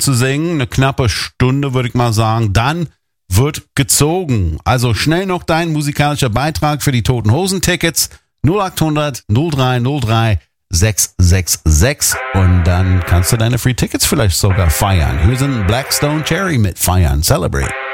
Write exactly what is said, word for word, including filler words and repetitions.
zu singen, eine knappe Stunde würde ich mal sagen, dann wird gezogen. Also schnell noch dein musikalischer Beitrag für die Toten Hosen Tickets null acht hundert null drei null drei sechs sechs sechs und dann kannst du deine Free Tickets vielleicht sogar feiern. Hier sind Black Stone Cherry mit Feiern. Celebrate.